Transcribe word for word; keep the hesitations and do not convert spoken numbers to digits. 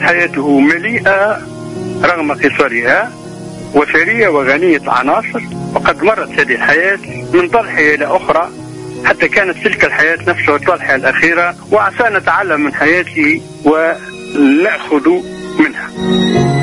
حياته مليئة رغم قصرها وثرية وغنية عناصر، وقد مرت هذه الحياة من ضلحية إلى أخرى حتى كانت تلك الحياة نفسها الضلحية الأخيرة، وعسى نتعلم من حياته ونأخذ منها.